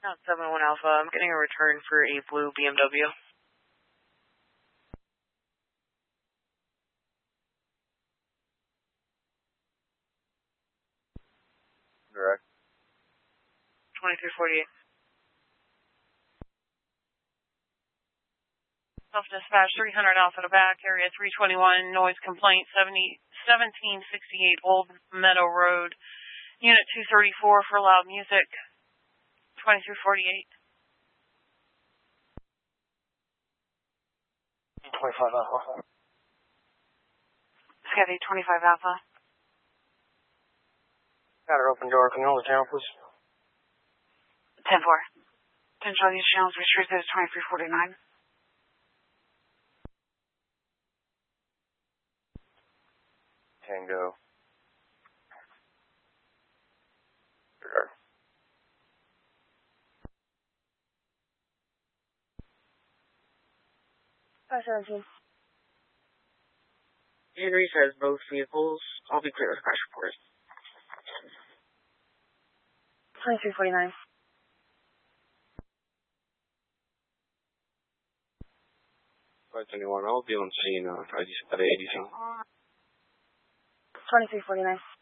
Not 71 Alpha. I'm getting a return for a blue BMW. Direct. 2348. Self-dispatch 300 Alpha to back, area 321, noise complaint 1768 Old Meadow Road, unit 234 for loud music, 2348. 25 Alpha. Chevy 25 Alpha. Got her open door. Can you hold the channel, please? 10-4. Potential use channels restricted to 2349. Tango. Disregard. Henry says both vehicles. I'll be clear with crash reports. 2349. 521. I'll be on scene at 87. 2349.